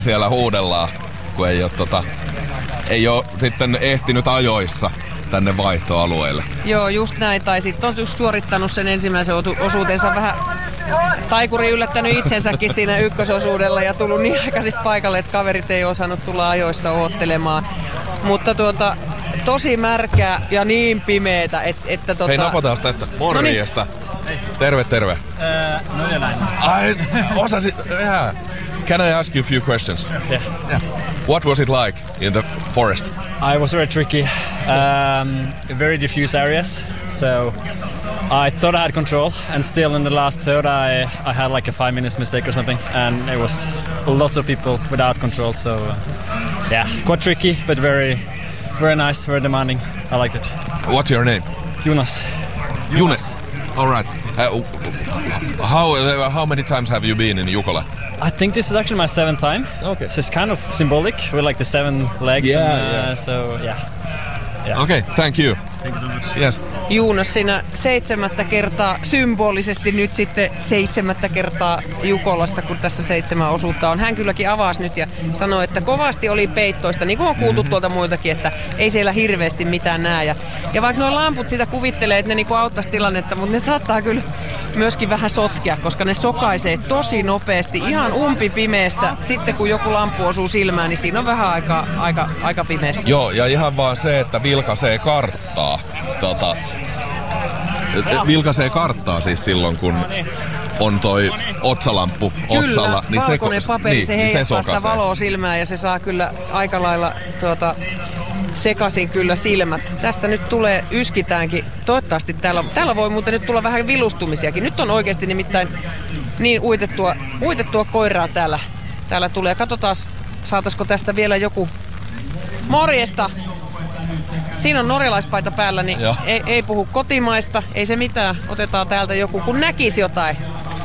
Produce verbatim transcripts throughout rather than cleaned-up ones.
siellä huudellaan, kun ei ole, tota, ei ole sitten ehtinyt ajoissa tänne vaihtoalueelle. Joo, just näin. Tai sitten on just suorittanut sen ensimmäisen osuutensa vähän taikuri yllättänyt itsensäkin siinä ykkösosuudella ja tullut niin aikaisin paikalle, että kaverit ei osannut tulla ajoissa oottelemaan. Mutta tuota, tosi märkää ja niin pimeetä, että... että tota... Hei, napataan tästä. Morjesta. Terve, terve. Uh, no ja näin. Ai, osasit... Yeah. Can I ask you a few questions? Yeah. Yeah. What was it like in the forest? I was very tricky. Um, very diffuse areas. So I thought I had control, and still in the last third I, I had like a five minutes mistake or something, and it was lots of people without control. So uh, yeah, quite tricky, but very, very nice, very demanding. I liked it. What's your name? Jonas. Jonas. All right. Uh, how uh, how many times have you been in Jukola? I think this is actually my seventh time. Okay. So it's kind of symbolic with like the seven legs. Yeah, and, uh, yeah. So yeah. yeah. Okay, thank you. Thank you so much. Yes. Juunas siinä seitsemättä kertaa, symbolisesti nyt sitten seitsemättä kertaa Jukolassa, kun tässä seitsemän osuutta on. Hän kylläkin avasi nyt ja sanoi, että kovasti oli peittoista, niin kuin on kuultu tuolta muiltakin, että ei siellä hirveästi mitään näe. Ja, ja vaikka nuo lamput sitä kuvittelee, että ne niinku auttaisi tilannetta, mutta ne saattaa kyllä myöskin vähän sotkea, koska ne sokaisee tosi nopeasti, ihan umpipimeessä. Sitten kun joku lampu osuu silmään, niin siinä on vähän aika, aika, aika pimeässä. Joo, ja ihan vaan se, että vilkaisee karttaa. Tota, vilkaisee karttaa siis silloin, kun on toi otsalamppu kyllä, otsalla. Niin valkoinen se, paperi, niin, se niin heijastaa se sitä valoa silmään ja se saa kyllä aika lailla tuota, sekaisin kyllä silmät. Tässä nyt tulee, yskitäänkin. Toivottavasti täällä, täällä voi muuten nyt tulla vähän vilustumisiakin. Nyt on oikeasti nimittäin niin uitettua, uitettua koiraa täällä, täällä tulee. Katsotaan, saataisiko tästä vielä joku. Morjesta! Siinä on norjalaispaita päällä, niin ei, ei puhu kotimaista, ei se mitään. Otetaan täältä joku, kun näkisi jotain.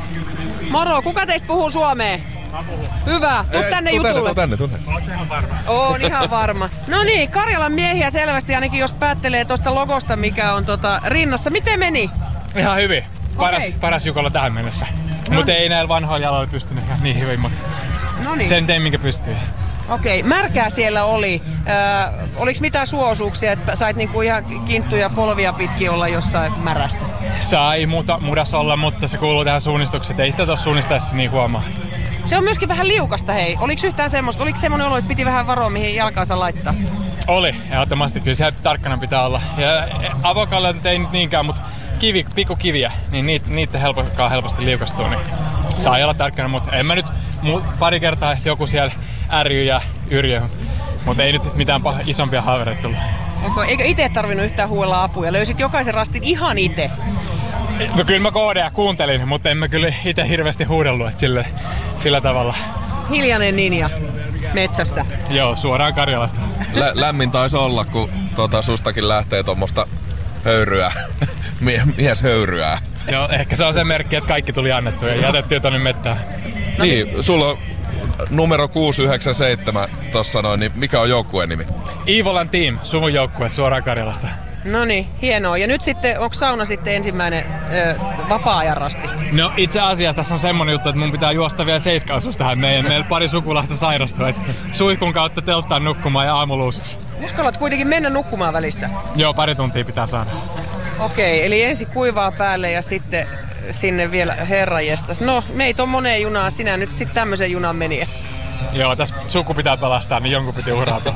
Moro, kuka teistä puhuu suomea? Mä puhun. Hyvä, tuu tänne tuu jutulle. Tänne, tuu tänne, tuu tänne. Oot sä ihan varma? Oon ihan varma. No niin, Karjalan miehiä selvästi, ainakin jos päättelee tuosta logosta, mikä on tota rinnassa. Miten meni? Ihan hyvin. Paras, Okei. paras Jukola tähän mennessä. No mutta ei näillä vanhoilla jaloilla pystynyt ihan niin hyvin, mutta No niin. sen tein minkä pystyy. Okei, märkää siellä oli. Äh, oliko mitään suosuuksia, että sait niinku ihan kinttuja polvia pitkin olla jossain märässä? Sai muuta mudas olla, mutta se kuuluu tähän suunnistukseen. Ei sitä tuossa suunnistaessa niin huomaa. Se on myöskin vähän liukasta, hei. Oliko yhtään semmoista? Oliko semmoinen olo, että piti vähän varoa, mihin jalkaansa laittaa? Oli, ehdottomasti. Kyllä siellä tarkkana pitää olla. Ja avokalle ei nyt niinkään, mutta kivi, pikkukiviä, niin niitä, niitä helpokkaan helposti liukastuu. Niin saa olla tarkkana, mutta en mä nyt pari kertaa joku siellä ärjy ja yrjö. Mutta ei nyt mitään pah- isompia haavereita tullut. Onko, eikö itse tarvinnut yhtään huuella apuja? Löysit jokaisen rastin ihan itse? No kyllä mä koodeja kuuntelin, mutta en mä kyllä itse hirveästi huudellut, että sillä, sillä tavalla. Hiljainen ninja metsässä. Joo, suoraan Karjalasta. Lä- lämmin taisi olla, kun tota, sustakin lähtee tuommoista höyryä, Mie- mies höyryää. Joo, ehkä se on se merkki, että kaikki tuli annettu ja jätettiin tonne mettään. No niin, sulla on numero kuusi yhdeksän seitsemän tossa noin, niin mikä on joukkueen nimi? Evolan Team, suvun joukkue suoraan Karjalasta. No niin, hienoa. Ja nyt sitten, onko sauna sitten ensimmäinen ö, vapaa-ajan rasti? No itse asiassa tässä on semmonen juttu, että mun pitää juosta vielä seiskausuus tähän meidän. Meillä pari sukulaista sairastuu, että suihkun kautta telttaan nukkumaan ja aamuluusuksi. Uskallat kuitenkin mennä nukkumaan välissä? Joo, pari tuntia pitää saada. Okei, eli ensin kuivaa päälle ja sitten sinne vielä herranjestas. No, meitä on moneen junaan, sinä nyt sitten tämmöisen junan meni. Joo, tässä suku pitää pelastaa, niin jonkun piti uhrata.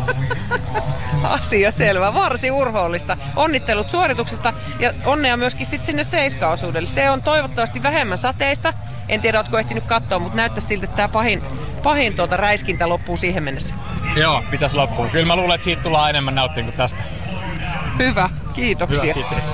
Asia selvä, varsin urhoollista. Onnittelut suorituksesta ja onnea myöskin sit sinne seiskaosuudelle. Se on toivottavasti vähemmän sateista. En tiedä, ootko ehtinyt katsoa, mutta näyttää siltä, että tämä pahin, pahin tuota räiskintä loppuu siihen mennessä. Joo, pitäisi loppua. Kyllä mä luulen, että siitä tullaan enemmän nauttia kuin tästä. Hyvä, kiitoksia. Hyvä, kiitos.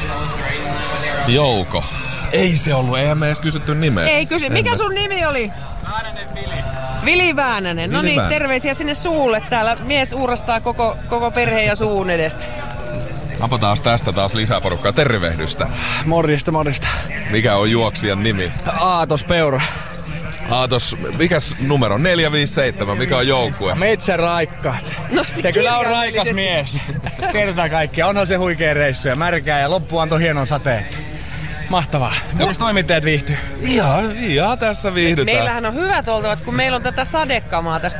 Jouko. Ei se ollut, eihän me edes kysytty nimeä. Ei kysy. Mikä sun nimi oli? Väänänen Vili. Vili Väänänen. No Vili niin, Väänänen. terveisiä sinne suulle. Täällä mies uurastaa koko, koko perheen ja suun edestä. Napataan tästä taas lisää porukkaa. Tervehdystä. Morjesta, morjesta. Mikä on juoksijan nimi? Aatos Peura. Aatos, mikäs numero? neljä viisi seitsemän, mikä on joukkue? Metsäraikkaat. No, Se kyllä on raikas kirjaimellisesti. mies. Kertaa kaikkiaan. Onhan se huikea reissu ja märkää ja loppu antoi hienon sateen. Mahtavaa. Jos toimittajat viihtyy. Ihan, ihan tässä viihdytään. Meillähän on hyvät oltavat, kun meillä on tätä sadekamaa tässä